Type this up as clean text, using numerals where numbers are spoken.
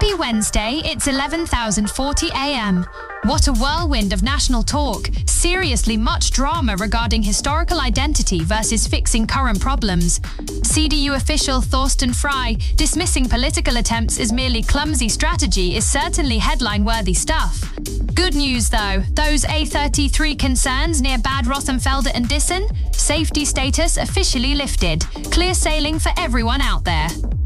Happy Wednesday, it's 11,040 AM. What a whirlwind of national talk. Seriously much drama regarding historical identity versus fixing current problems. CDU official Thorsten Frey dismissing political attempts as merely clumsy strategy is certainly headline-worthy stuff. Good news though, those A33 concerns near Bad Rothenfelde and Dissen, safety status officially lifted. Clear sailing for everyone out there.